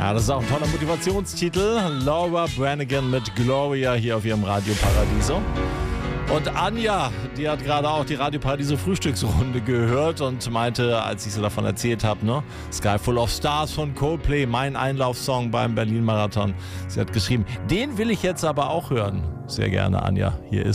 Ja, das ist auch ein toller Motivationstitel. Laura Branigan mit Gloria hier auf ihrem Radio Paradiso. Und Anja, die hat gerade auch die Radio Paradiso Frühstücksrunde gehört und meinte, als ich so davon erzählt habe, ne, Sky Full of Stars von Coldplay, mein Einlaufsong beim Berlin-Marathon. Sie hat geschrieben, den will ich jetzt aber auch hören. Sehr gerne, Anja. Hier ist